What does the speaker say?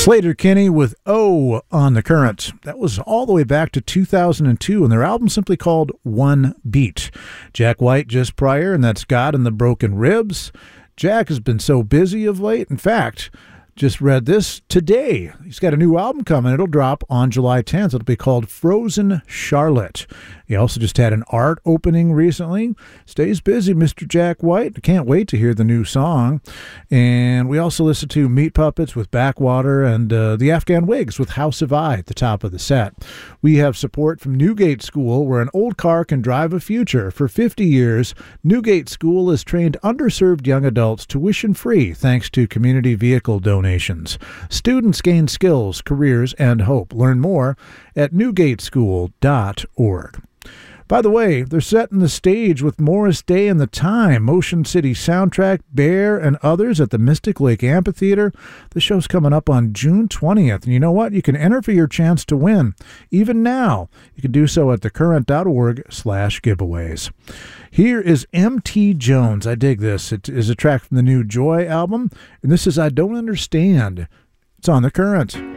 Sleater-Kinney with O on the Current. That was all the way back to 2002, and their album simply called One Beat. Jack White just prior, and that's God and the Broken Ribs. Jack has been so busy of late. In fact, just read this today. He's got a new album coming. It'll drop on July 10th. It'll be called Frozen Charlotte. He also just had an art opening recently. Stays busy, Mr. Jack White. Can't wait to hear the new song. And we also listened to Meat Puppets with Backwater and the Afghan Wigs with House of I at the top of the set. We have support from Newgate School, where an old car can drive a future. For 50 years, Newgate School has trained underserved young adults tuition-free thanks to community vehicle donations. Students gain skills, careers, and hope. Learn more at newgateschool.org. By the way, they're setting the stage with Morris Day and the Time, Motion City Soundtrack, Bear, and others at the Mystic Lake Amphitheater. The show's coming up on June 20th. And you know what? You can enter for your chance to win. Even now, you can do so at thecurrent.org/giveaways. Here is M.T. Jones. I dig this. It is a track from the new Joy album, and this is I Don't Understand. It's on The Current.